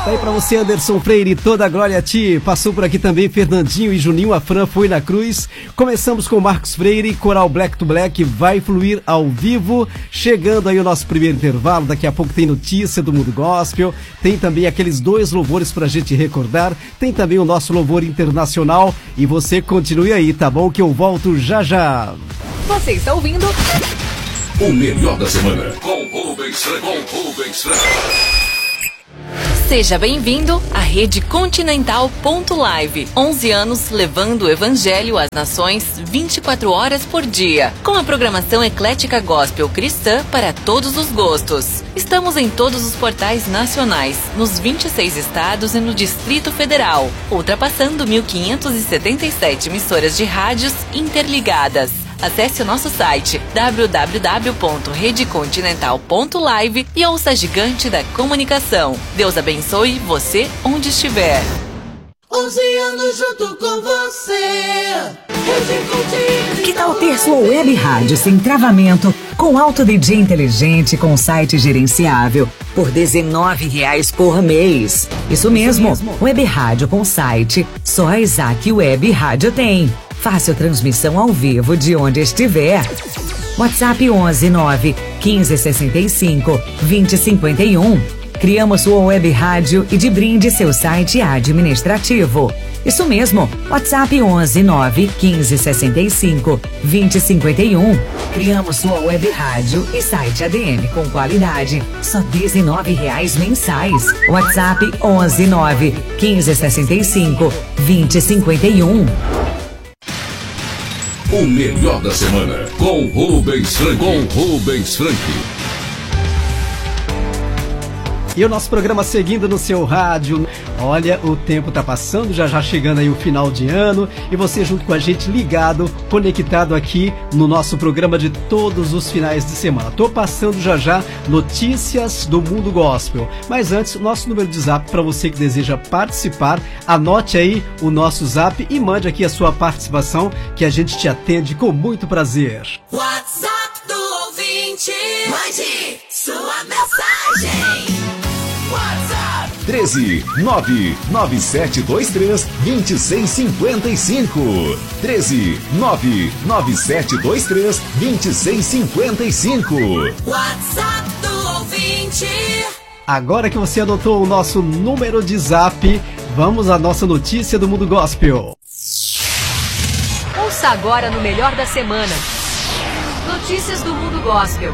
Daí pra você, Anderson Freire, toda a glória a ti. Passou por aqui também Fernandinho e Juninho, a Fran foi na cruz. Começamos com Marcos Freire, Coral Black to Black, vai fluir ao vivo. Chegando aí o nosso primeiro intervalo, daqui a pouco tem notícia do mundo gospel, tem também aqueles 2 louvores pra gente recordar, tem também o nosso louvor internacional e você continue aí, tá bom? Que eu volto já já. Você está ouvindo o melhor da semana com Rubens Franco. Seja bem-vindo à Rede Continental Live. 11 anos levando o Evangelho às nações 24 horas por dia, com a programação eclética gospel cristã para todos os gostos. Estamos em todos os portais nacionais, nos 26 estados e no Distrito Federal, ultrapassando 1.577 emissoras de rádios interligadas. Acesse o nosso site www.redecontinental.live e ouça a gigante da comunicação. Deus abençoe você onde estiver. 11 anos junto com você. Que tal ter sua web rádio sem travamento, com alto DJ inteligente, com site gerenciável, por R$19 por mês? Isso mesmo, web rádio com site, só a Isaac Web Rádio tem. Fácil transmissão ao vivo de onde estiver. WhatsApp 11 9 15 65 20 51. Criamos sua web rádio e de brinde seu site administrativo. Isso mesmo, WhatsApp 11 9 15 65 20 51. Criamos sua web rádio e site ADM com qualidade, só R$19 mensais. WhatsApp 11 9 15 65 20 51. O melhor da semana com Rubens Franco. E o nosso programa seguindo no seu rádio. Olha, o tempo tá passando, já chegando aí o final de ano. E você junto com a gente ligado, conectado aqui no nosso programa de todos os finais de semana. Tô passando já notícias do mundo gospel. Mas antes, o nosso número de zap para você que deseja participar. Anote aí o nosso zap e mande aqui a sua participação, que a gente te atende com muito prazer. WhatsApp do ouvinte. Mande sua mensagem. 13 99723 2655. 13 99723 2655. WhatsApp do ouvinte. Agora que você adotou o nosso número de zap, vamos à nossa notícia do mundo gospel. Ouça agora no melhor da semana. Notícias do mundo gospel.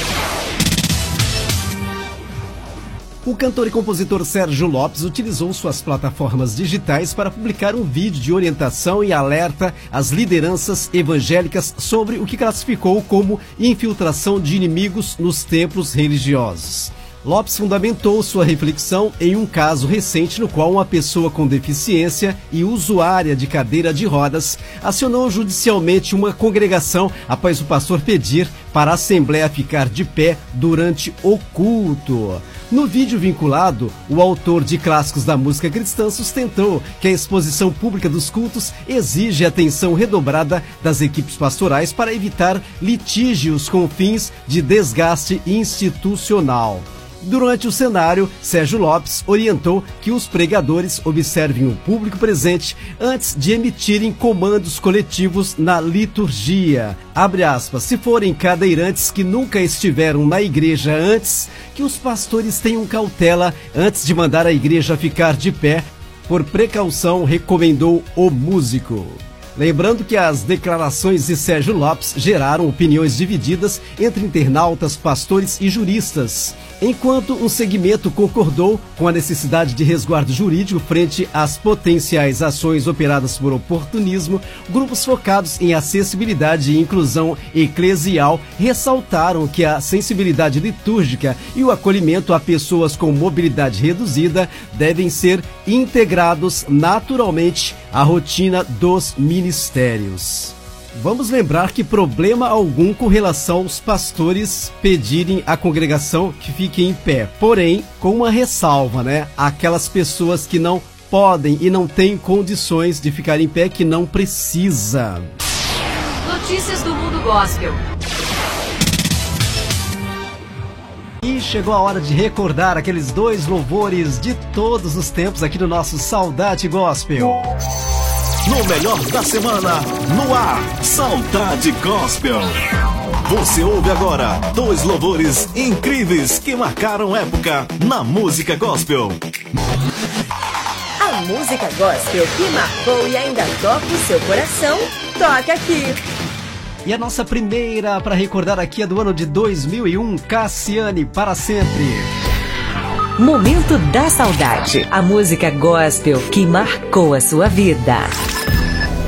O cantor e compositor Sérgio Lopes utilizou suas plataformas digitais para publicar um vídeo de orientação e alerta às lideranças evangélicas sobre o que classificou como infiltração de inimigos nos templos religiosos. Lopes fundamentou sua reflexão em um caso recente no qual uma pessoa com deficiência e usuária de cadeira de rodas acionou judicialmente uma congregação após o pastor pedir para a assembleia ficar de pé durante o culto. No vídeo vinculado, o autor de clássicos da música cristã sustentou que a exposição pública dos cultos exige atenção redobrada das equipes pastorais para evitar litígios com fins de desgaste institucional. Durante o cenário, Sérgio Lopes orientou que os pregadores observem o público presente antes de emitirem comandos coletivos na liturgia. Abre aspas, se forem cadeirantes que nunca estiveram na igreja antes, que os pastores tenham cautela antes de mandar a igreja ficar de pé. Por precaução, recomendou o músico. Lembrando que as declarações de Sérgio Lopes geraram opiniões divididas entre internautas, pastores e juristas. Enquanto um segmento concordou com a necessidade de resguardo jurídico frente às potenciais ações operadas por oportunismo, grupos focados em acessibilidade e inclusão eclesial ressaltaram que a sensibilidade litúrgica e o acolhimento a pessoas com mobilidade reduzida devem ser integrados naturalmente à rotina dos ministérios. Vamos lembrar que problema algum com relação aos pastores pedirem à congregação que fique em pé. Porém, com uma ressalva, né? Aquelas pessoas que não podem e não têm condições de ficar em pé, que não precisa. Notícias do mundo gospel. E chegou a hora de recordar aqueles 2 louvores de todos os tempos aqui no nosso Saudade Gospel. No melhor da semana, no ar, Saudade Gospel. Você ouve agora 2 louvores incríveis que marcaram época na música gospel. A música gospel que marcou e ainda toca o seu coração, toca aqui. E a nossa primeira para recordar aqui é do ano de 2001, Cassiane, Para Sempre. Momento da Saudade, a música gospel que marcou a sua vida.